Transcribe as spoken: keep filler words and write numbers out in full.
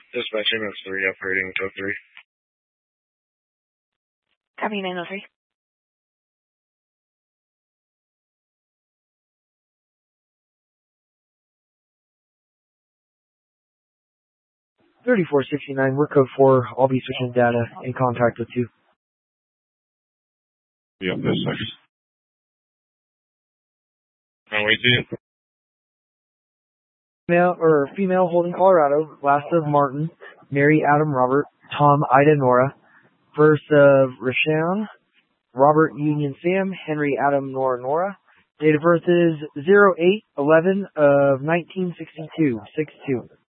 Dispatch M S three operating code three. Copy nine oh three. thirty-four sixty-nine, we're code four. I'll be switching data in contact with you. Yep, this six. I'll wait to you. Male or female holding Colorado, last of Martin, Mary Adam Robert, Tom Ida Nora, first of Rashawn, Robert Union Sam, Henry Adam Nora Nora. Date of birth is zero eight eleven of nineteen sixty-two, six two.